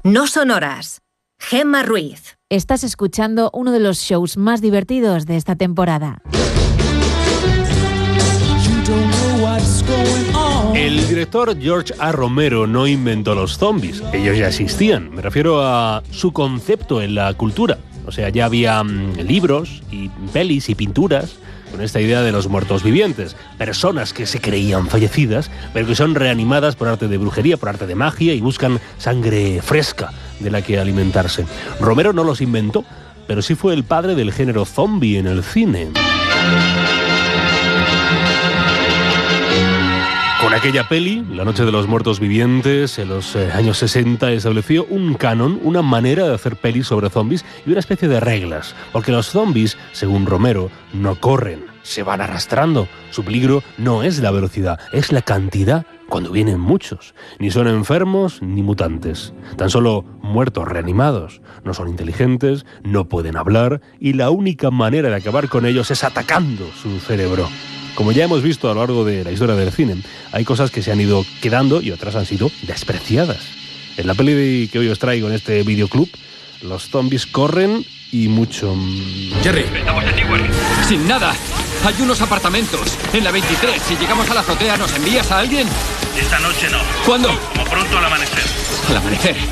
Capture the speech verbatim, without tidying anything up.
No son horas. Gemma Ruiz. Estás escuchando uno de los shows más divertidos de esta temporada. El director George A. Romero no inventó los zombies, ellos ya existían. Me refiero a su concepto en la cultura. O sea, ya había mmm, libros y pelis y pinturas con esta idea de los muertos vivientes. Personas que se creían fallecidas, pero que son reanimadas por arte de brujería, por arte de magia y buscan sangre fresca de la que alimentarse. Romero no los inventó, pero sí fue el padre del género zombie en el cine. Con aquella peli, La noche de los muertos vivientes, en los eh, años sesenta, estableció un canon, una manera de hacer pelis sobre zombies y una especie de reglas. Porque los zombies, según Romero, no corren, se van arrastrando. Su peligro no es la velocidad, es la cantidad cuando vienen muchos. Ni son enfermos ni mutantes, tan solo muertos reanimados. No son inteligentes, no pueden hablar y la única manera de acabar con ellos es atacando su cerebro. Como ya hemos visto a lo largo de la historia del cine, hay cosas que se han ido quedando y otras han sido despreciadas. En la peli que hoy os traigo en este videoclub, los zombies corren y mucho... Jerry, estamos en Newark. Sin nada. Hay unos apartamentos en la veintitrés. Si llegamos a la azotea, ¿nos envías a alguien? Esta noche no. ¿Cuándo? Como pronto al amanecer. Al amanecer.